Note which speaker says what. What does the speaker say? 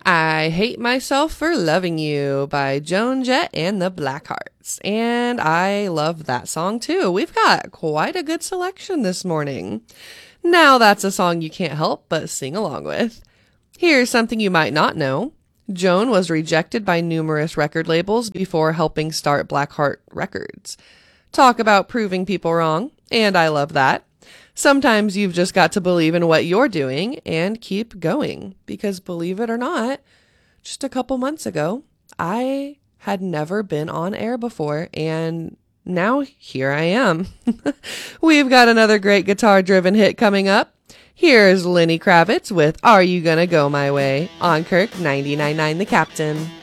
Speaker 1: I Hate Myself for Loving You by Joan Jett and the Blackhearts. And I love that song too. We've got quite a good selection this morning. Now that's a song you can't help but sing along with. Here's something you might not know. Joan was rejected by numerous record labels before helping start Blackheart Records. Talk about proving people wrong, and I love that. Sometimes you've just got to believe in what you're doing and keep going. Because believe it or not, just a couple months ago, I had never been on air before, and now here I am. We've got another great guitar-driven hit coming up. Here's Lenny Kravitz with Are You Gonna Go My Way on Kirk 99.9 The Captain.